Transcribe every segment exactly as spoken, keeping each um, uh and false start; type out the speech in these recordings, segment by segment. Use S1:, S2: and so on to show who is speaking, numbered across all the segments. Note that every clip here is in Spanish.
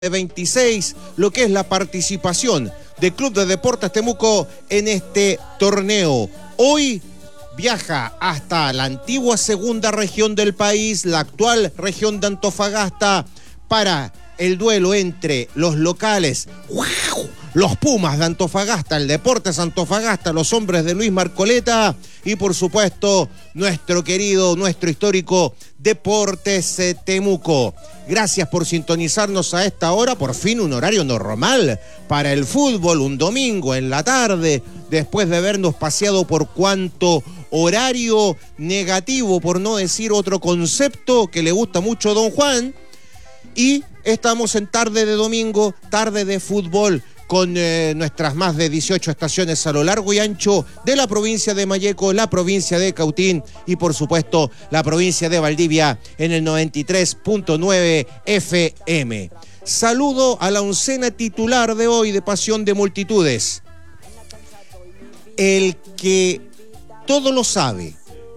S1: veintiséis, lo que es la participación del Club de Deportes Temuco en este torneo. Hoy viaja hasta la antigua segunda región del país, la actual región de Antofagasta, para el duelo entre los locales, los Pumas de Antofagasta, el Deportes Antofagasta, los hombres de Luis Marcoleta y por supuesto nuestro querido, nuestro histórico Deportes Temuco. Gracias por sintonizarnos a esta hora, por fin un horario normal para el fútbol, un domingo en la tarde, después de habernos paseado por cuanto horario negativo, por no decir otro concepto que le gusta mucho a don Juan. Y estamos en tarde de domingo, tarde de fútbol, con eh, nuestras más de dieciocho estaciones a lo largo y ancho de la provincia de Malleco, la provincia de Cautín y por supuesto la provincia de Valdivia en el noventa y tres punto nueve F M. Saludo a la oncena titular de hoy de Pasión de Multitudes. El que todo lo sabe,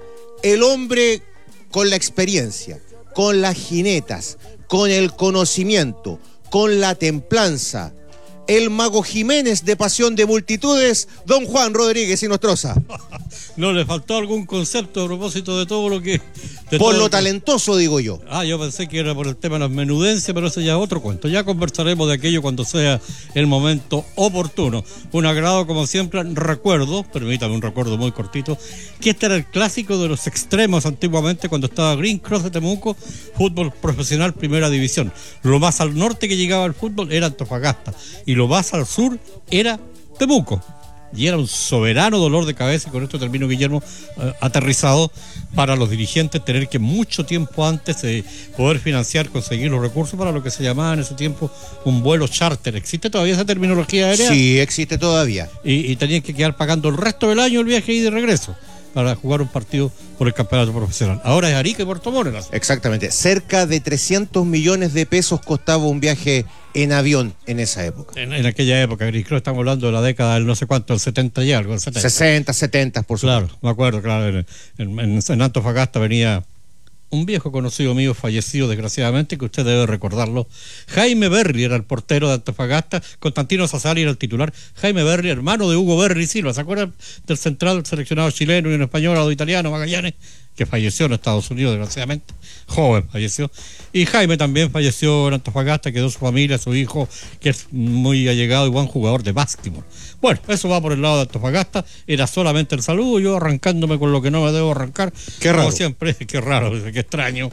S1: el hombre con la experiencia, con las jinetas, con el conocimiento, con la templanza, el Mago Jiménez de Pasión de Multitudes, don Juan Rodríguez y Nostroza.
S2: ¿No le faltó algún concepto a propósito de todo lo que...
S1: Por lo talentoso, digo yo.
S2: Ah, yo pensé que era por el tema de las menudencias, pero eso ya es otro cuento. Ya conversaremos de aquello cuando sea el momento oportuno. Un agrado, como siempre, recuerdo, permítame un recuerdo muy cortito, que este era el clásico de los extremos antiguamente cuando estaba Green Cross de Temuco, fútbol profesional primera división. Lo más al norte que llegaba el fútbol era Antofagasta y lo más al sur era Temuco. Y era un soberano dolor de cabeza, y con esto termino, Guillermo, eh, aterrizado para los dirigentes tener que mucho tiempo antes de poder financiar, conseguir los recursos para lo que se llamaba en ese tiempo un vuelo charter. ¿Existe todavía esa terminología aérea?
S1: Sí, existe todavía.
S2: Y, y tenían que quedar pagando el resto del año el viaje y de regreso para jugar un partido por el campeonato profesional. Ahora es Arica y Puerto Montt.
S1: Exactamente. Cerca de trescientos millones de pesos costaba un viaje en avión en esa época.
S2: En, en aquella época, creo, estamos hablando de la década del no sé cuánto, el setenta y algo. El setenta.
S1: sesenta, setenta, por supuesto.
S2: Claro, me acuerdo, claro. En, en, en Antofagasta venía un viejo conocido mío fallecido desgraciadamente, que usted debe recordarlo. Jaime Berri era el portero de Antofagasta, Constantino Sassari era el titular. Jaime Berri, hermano de Hugo Berri Silva, ¿se acuerdan del central seleccionado chileno y un español o italiano, Magallanes? Que falleció en Estados Unidos, desgraciadamente, joven falleció. Y Jaime también falleció en Antofagasta, quedó su familia, su hijo, que es muy allegado y buen jugador de básquetbol. Bueno, eso va por el lado de Antofagasta, era solamente el saludo, yo arrancándome con lo que no me debo arrancar.
S1: Qué raro.
S2: Como siempre, qué raro, qué extraño.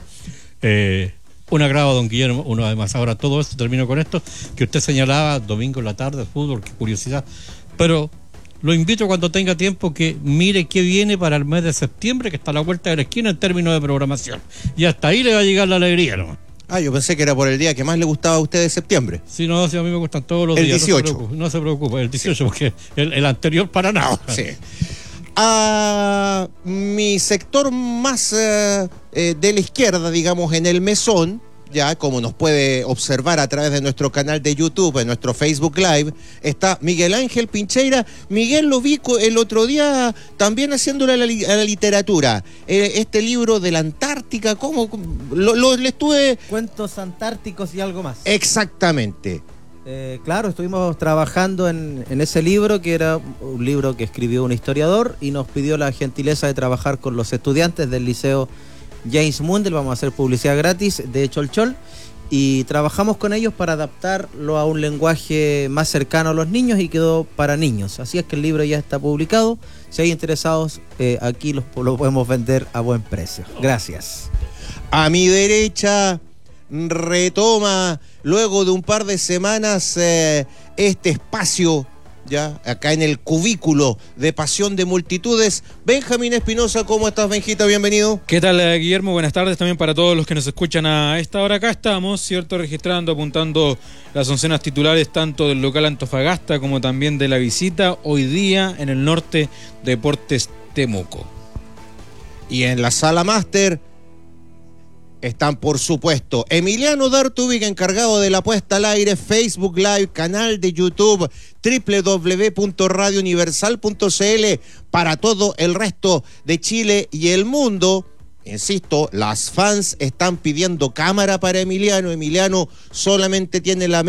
S2: Eh, un agrado, don Guillermo, uno además, ahora todo esto, termino con esto, que usted señalaba, domingo en la tarde, fútbol, qué curiosidad, pero... Lo invito cuando tenga tiempo que mire qué viene para el mes de septiembre, que está a la vuelta de la esquina en términos de programación. Y hasta ahí le va a llegar la alegría, ¿no?
S1: Ah, yo pensé que era por el día que más le gustaba a usted de septiembre.
S2: Sí, no, sí, a mí me gustan todos los
S1: el
S2: días.
S1: dieciocho.
S2: No se preocupe, no se preocupe, el dieciocho, sí. Porque el, el anterior para nada.
S1: Sí. A mi sector más eh, eh, de la izquierda, digamos, en el mesón, ya como nos puede observar a través de nuestro canal de YouTube, en nuestro Facebook Live, está Miguel Ángel Pincheira. Miguel lo vi el otro día también haciéndole a la, a la literatura. Eh, este libro de la Antártica, ¿cómo? Lo, lo le estuve...
S3: Cuentos antárticos y algo más.
S1: Exactamente.
S3: Eh, claro, estuvimos trabajando en, en ese libro, que era un libro que escribió un historiador y nos pidió la gentileza de trabajar con los estudiantes del Liceo James Mundell. Vamos a hacer publicidad gratis de Cholchol y trabajamos con ellos para adaptarlo a un lenguaje más cercano a los niños y quedó para niños. Así es que el libro ya está publicado. Si hay interesados, eh, aquí lo, lo podemos vender a buen precio. Gracias.
S1: A mi derecha retoma luego de un par de semanas eh, este espacio, ya acá en el cubículo de Pasión de Multitudes. Benjamín Espinosa, ¿cómo estás, Benjita? Bienvenido.
S4: ¿Qué tal, Guillermo? Buenas tardes también para todos los que nos escuchan a esta hora. Acá estamos, ¿cierto? Registrando, apuntando las oncenas titulares tanto del local Antofagasta como también de la visita hoy día en el norte Deportes Temuco.
S1: Y en la sala máster están, por supuesto, Emiliano Dartubig, encargado de la puesta al aire, Facebook Live, canal de YouTube, doble u doble u doble u punto radio universal punto c l para todo el resto de Chile y el mundo. Insisto, las fans están pidiendo cámara para Emiliano. Emiliano solamente tiene la